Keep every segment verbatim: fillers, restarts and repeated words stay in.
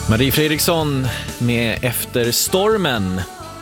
Marie Fredriksson med Efter stormen.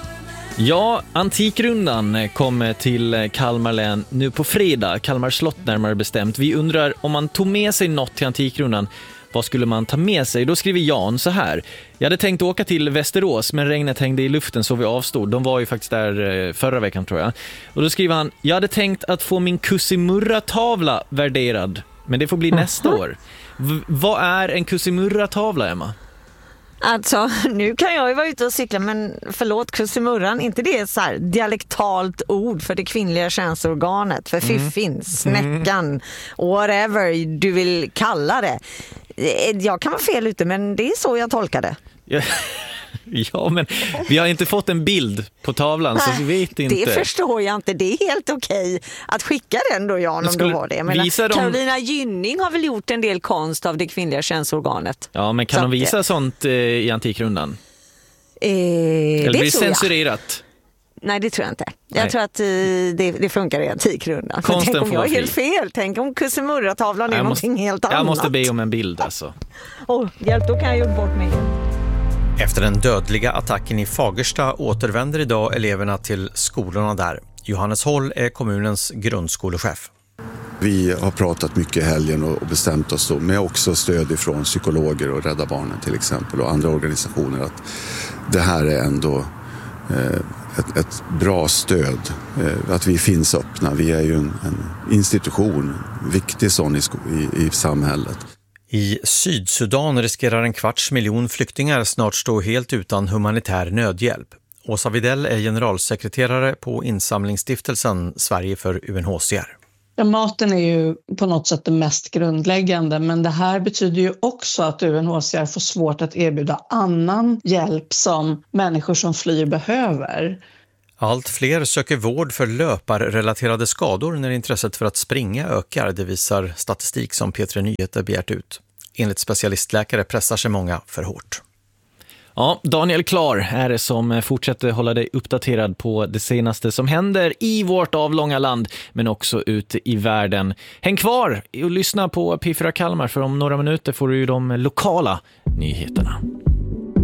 Ja, Antikrundan kommer till Kalmar län nu på fredag, Kalmar slott närmare bestämt. Vi undrar om man tog med sig något till Antikrundan. Vad skulle man ta med sig? Då skriver Jan så här. Jag hade tänkt åka till Västerås, men regnet hängde i luften så vi avstod. De var ju faktiskt där förra veckan tror jag. Och då skriver han, jag hade tänkt att få min Kusimurra-tavla värderad. Men det får bli nästa år. V- vad är en Kusimurra-tavla, Emma? Alltså, nu kan jag ju vara ute och cykla, men förlåt, Kusimurran, inte det är så här dialektalt ord för det kvinnliga könsorganet, för fiffin, mm. snäckan, whatever du vill kalla det. Jag kan vara fel ute, men det är så jag tolkar det. Ja. Ja, men vi har inte fått en bild på tavlan. Nej, så vi vet inte. Det förstår jag inte. Det är helt okej att skicka den då, Jan, om du har det. Men visa Carolina dem... Gynning har väl gjort en del konst av det kvinnliga könsorganet. Ja, men kan så de visa att... sånt eh, i Antikrundan? Eh, Eller det blir tror censurerat? Jag. Nej, det tror jag inte. Jag Nej. tror att eh, det, det funkar i Antikrundan. Konsten tänk om jag är fri. helt fel. Tänk om Kusimurra-tavlan är jag någonting måste, helt annat. Jag måste be om en bild alltså. Oh, hjälp, då kan jag göra bort mig. Efter den dödliga attacken i Fagersta återvänder idag eleverna till skolorna där. Johannes Håll är kommunens grundskolechef. Vi har pratat mycket i helgen och bestämt oss då, med också stöd ifrån psykologer och Rädda Barnen till exempel och andra organisationer, att det här är ändå eh, ett, ett bra stöd. Eh, att vi finns öppna. Vi är ju en, en institution, en viktig sån i, i, i samhället. I Sydsudan riskerar en kvarts miljon flyktingar snart stå helt utan humanitär nödhjälp. Åsa Videll är generalsekreterare på insamlingsstiftelsen Sverige för U N H C R. Ja, maten är ju på något sätt det mest grundläggande, men det här betyder ju också att U N H C R får svårt att erbjuda annan hjälp som människor som flyr behöver. Allt fler söker vård för löparrelaterade skador när intresset för att springa ökar, det visar statistik som P tre Nyheter begärt ut. Enligt specialistläkare pressar sig många för hårt. Ja, Daniel Klar är det som fortsätter hålla dig uppdaterad på det senaste som händer i vårt avlånga land, men också ute i världen. Häng kvar och lyssna på P fyra Kalmar, för om några minuter får du ju de lokala nyheterna.